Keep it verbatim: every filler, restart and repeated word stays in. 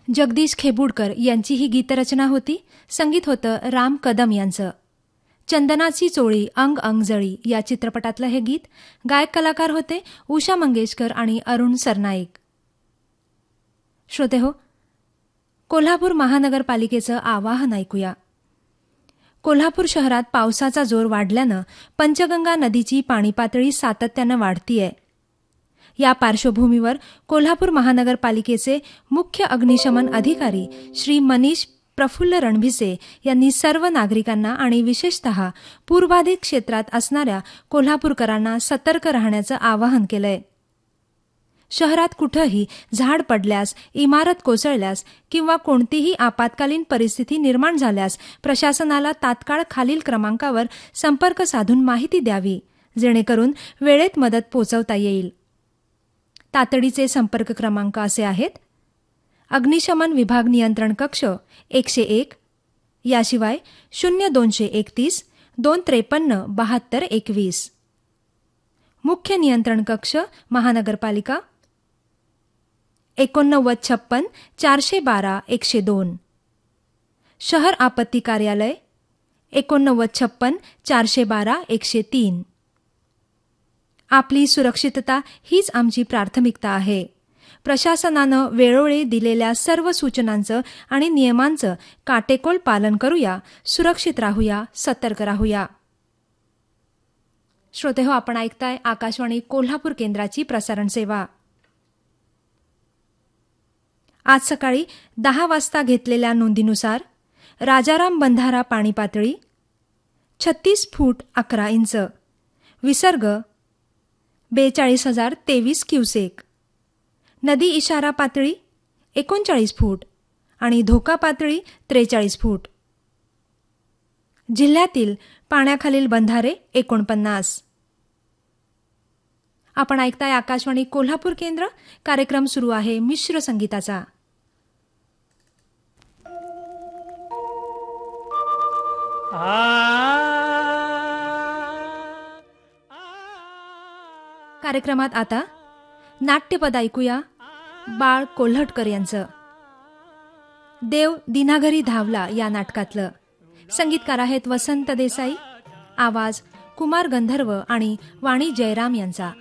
जगदीश खेबुडकर यांची ही गीतरचना होती. संगीत होतं राम कदम यांचं. चंदनाची चोळी अंग अंग जळी या चित्रपटातलं हे गीत. गायक कलाकार होते उषा मंगेशकर आणि अरुण सरनाईक. श्रोतेहो, कोल्हापूर महानगरपालिकेचं आवाहन ऐकूया. कोल्हापूर शहरात पावसाचा जोर वाढल्यानं पंचगंगा नदीची पाणी पातळी सातत्यानं वाढतीये. या पार्श्वभूमीवर कोल्हापूर महानगरपालिकेचे मुख्य अग्निशमन अधिकारी श्री मनीष प्रफुल्ल रणभिसे यांनी सर्व नागरिकांना आणि विशेषतः पूरबाधित क्षेत्रात असणाऱ्या कोल्हापूरकरांना सतर्क राहण्याचं आवाहन केलंय. शहरात कुठंही झाड पडल्यास, इमारत कोसळल्यास किंवा कोणतीही आपत्कालीन परिस्थिती निर्माण झाल्यास प्रशासनाला तात्काळ खालील क्रमांकावर संपर्क साधून माहिती द्यावी, जेणेकरून वेळेत मदत पोहोचवता येईल. तातडीचे संपर्क क्रमांक असे आहेत: अग्निशमन विभाग नियंत्रण कक्ष एकशे एक, याशिवाय शून्य दोनशे एकतीस दोन त्रेपन्न बहात्तर एकवीस. मुख्य नियंत्रण कक्ष महानगरपालिका एकोणनव्वद छप्पन चारशे बारा एकशे दोन. शहर आपत्ती कार्यालय एकोणनव्वद छप्पन चारशे बारा एकशे तीन. आपली सुरक्षितता हीच आमची प्राथमिकता आहे. प्रशासनानं वेळोवेळी दिलेल्या सर्व सूचनांचं आणि नियमांचं काटेकोर पालन करूया, सुरक्षित राहूया, सतर्क राहूया. श्रोतेहो, आपण ऐकताय आकाशवाणी कोल्हापूर केंद्राची प्रसारण सेवा. आज सकाळी दहा वाजता घेतलेल्या नोंदीनुसार राजाराम बंधारा पाणी पातळी छत्तीस फूट अकरा इंच, विसर्ग बेचाळीस हजार तेवीस क्युसेक, नदी इशारा पातळी एकोणचाळीस फूट आणि धोका पातळी त्रेचाळीस फूट. जिल्ह्यातील पाण्याखालील बंधारे एकोणपन्नास. आपण ऐकताय आकाशवाणी कोल्हापूर केंद्र. कार्यक्रम सुरू आहे मिश्र संगीताचा. कार्यक्रमात आता नाट्यपद ऐकूया बाळ कोल्हटकर यांचं. देव दिनाघरी धावला या नाटकातलं. संगीतकार आहेत वसंत देसाई. आवाज कुमार गंधर्व आणि वाणी जयराम यांचा.